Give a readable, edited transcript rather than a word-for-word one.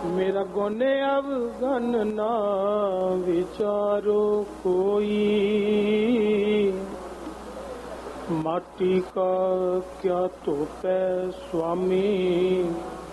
मेरा गुण अवगन ना विचारो कोई, माटी का क्या तो पै स्वामी,